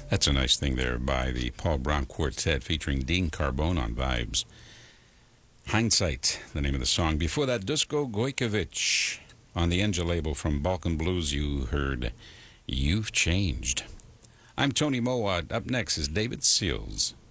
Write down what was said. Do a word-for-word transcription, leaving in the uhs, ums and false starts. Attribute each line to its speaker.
Speaker 1: That's a nice thing there by the Paul Brown Quartet featuring Dean Carbone on Vibes. Hindsight, the name of the song. Before that, Dusko Gojkovic. On the Enja label from Balkan Blues, you heard You've Changed. I'm Tony Mowat. Up next is David Seals.